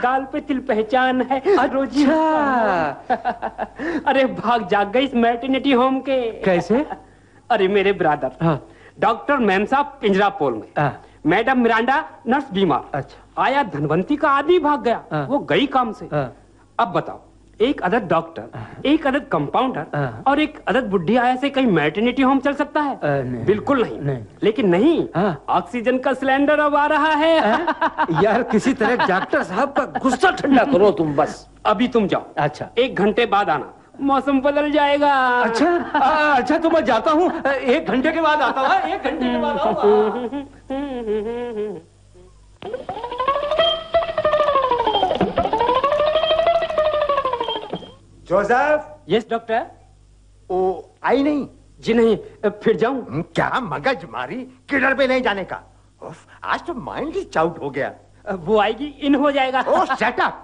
दाल पे तिल पहचान है। अच्छा। अरे भाग जाग गई इस मैटरनिटी होम के। कैसे? अरे मेरे ब्रदर, हाँ। डॉक्टर मेम साहब पिंजरा पोल में, हाँ। मैडम मिरांडा नर्स बीमार। अच्छा। आया धनवंती का आदमी भाग गया। हाँ। वो गई काम से। हाँ। अब बताओ, एक अदद डॉक्टर, एक अदद कंपाउंडर और एक अदद बुढ़ी आया से कहीं मैटरनिटी होम चल सकता है? नहीं। बिल्कुल नहीं, नहीं। लेकिन नहीं, हाँ। ऑक्सीजन का सिलेंडर अब आ रहा है। यार किसी तरह डॉक्टर साहब का गुस्सा ठंडा करो तुम बस। अभी तुम जाओ। अच्छा। 1 घंटे बाद आना, मौसम बदल जाएगा। अच्छा। अच्छा तो मैं जाता हूँ, 1 घंटे के बाद आता हूँ। 1 घंटे के बाद आऊंगा। जोसेफ। Yes doctor. ओ आई नहीं? जी नहीं, फिर जाऊं? क्या मगज मारी, किधर पे नहीं जाने का। आज तो माइंड ही चाउट हो गया। वो आएगी इन हो जाएगा। ओह शट अप।